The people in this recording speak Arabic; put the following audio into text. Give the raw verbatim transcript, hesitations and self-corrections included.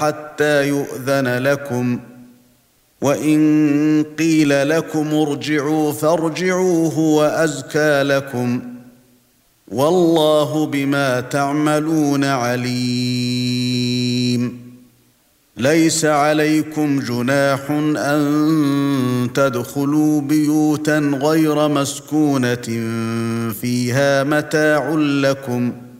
حتى يؤذن لكم، وإن قيل لكم ارجعوا فارجعوا هو أزكى لكم، والله بما تعملون عليم. ليس عليكم جناح أن تدخلوا بيوتا غير مسكونة فيها متاع لكم،